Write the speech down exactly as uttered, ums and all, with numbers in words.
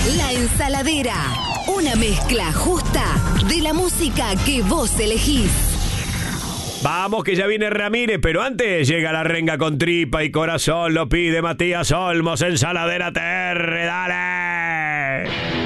La Ensaladera. Una mezcla justa de la música que vos elegís. Vamos que ya viene Ramírez, pero antes llega la renga con tripa y corazón. Lo pide Matías Olmos. Ensaladera T R, dale.